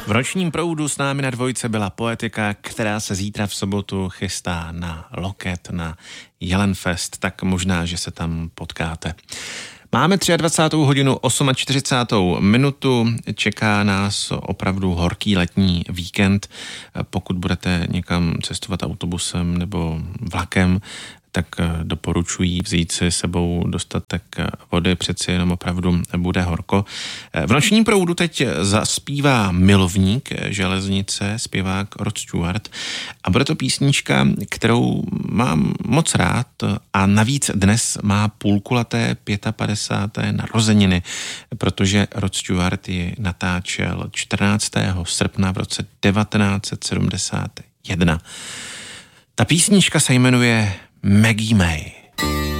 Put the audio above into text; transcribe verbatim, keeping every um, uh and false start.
V ročním proudu s námi na dvojce byla poetika, která se zítra v sobotu chystá na Loket, na Jelenfest, tak možná, že se tam potkáte. Máme dvacátou třetí hodinu čtyřicátou osmou minutu, čeká nás opravdu horký letní víkend. Pokud budete někam cestovat autobusem nebo vlakem, tak doporučuji vzít si sebou dostatek vody, přeci jenom opravdu bude horko. V nočním proudu teď zaspívá milovník železnice, zpěvák Rod Stewart a bude to písnička, kterou mám moc rád a navíc dnes má půlkulaté padesáté páté narozeniny, protože Rod Stewart ji natáčel čtrnáctého srpna v roce devatenáct set sedmdesát jedna. Ta písnička se jmenuje Maggie May.